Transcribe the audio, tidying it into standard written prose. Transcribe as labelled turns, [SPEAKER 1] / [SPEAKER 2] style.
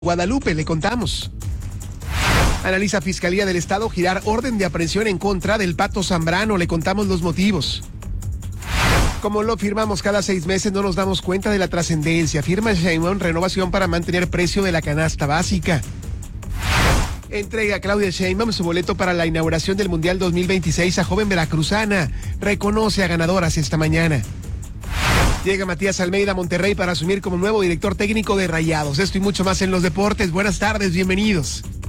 [SPEAKER 1] Guadalupe, le contamos. Analiza Fiscalía del Estado girar orden de aprehensión en contra del Pato Zambrano, le contamos los motivos. Como lo firmamos cada 6 meses, no nos damos cuenta de la trascendencia. Firma Sheinbaum renovación para mantener precio de la canasta básica. Entrega Claudia Sheinbaum su boleto para la inauguración del Mundial 2026 a joven veracruzana. Reconoce a ganadoras esta mañana. Llega Matías Almeida a Monterrey para asumir como nuevo director técnico de Rayados. Esto y mucho más en los deportes. Buenas tardes, bienvenidos.